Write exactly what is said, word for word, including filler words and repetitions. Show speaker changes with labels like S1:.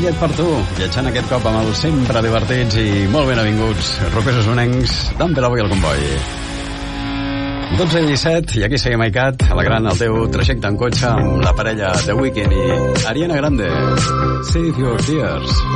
S1: bitllet per tu, viatjant aquest cop amb els sempre divertits i molt ben avinguts rockers osonencs d'en Pelavo i el Comboi. dotze i disset, i aquí seguim Aicat, alegrant el teu trajecte en cotxe amb la parella The Weeknd i Ariana Grande. Save Your Tears.